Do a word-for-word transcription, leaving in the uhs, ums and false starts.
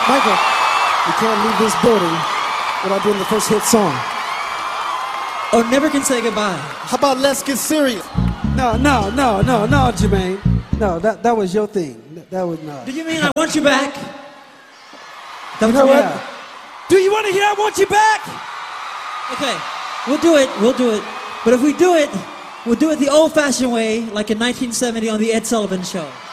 Michael, you can't leave this building without doing the first hit song. Oh, never can say goodbye. How about let's get serious? No, no, no, no, no, Jermaine. No, that, that was your thing. That, that was not. Do you mean I want you back? That You know what? what? Do you want to hear I Want You Back? Okay, we'll do it, we'll do it. But if we do it, we'll do it the old-fashioned way, like in nineteen seventy on the Ed Sullivan Show.